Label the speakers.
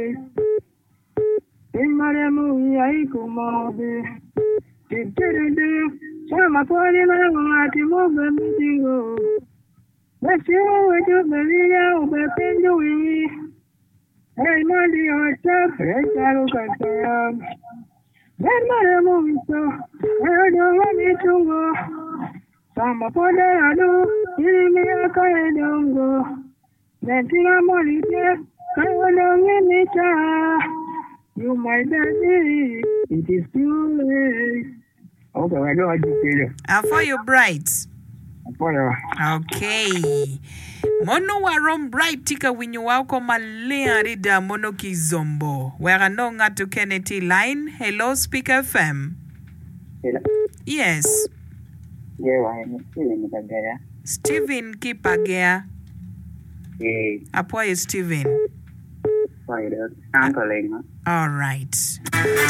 Speaker 1: In Maremu, Yaikumobi. Sama poli na ati mobe mtingo. Basi wewe belia ubependo wi. Hey mandi ota precharo kata. Ben Maremu miso. Edo wani tungo. Sama poli ado. Ilimi akaedongo. Nentinga molite. Kawadongi mita. You might be. It is too late. Okay, I go ahead
Speaker 2: And for your brides.
Speaker 1: to
Speaker 2: Okay. Mono warom bright tika winyo wako malea rida mono kizombo. Wera no nga to Kennedy line. Hello, Speaker FM.
Speaker 1: Hello.
Speaker 2: Yes.
Speaker 1: Yeah, I'm Steven Kipagea.
Speaker 2: Steven Kipagea.
Speaker 1: Yeah.
Speaker 2: Apoy Steven.
Speaker 1: Uncle.
Speaker 2: All right.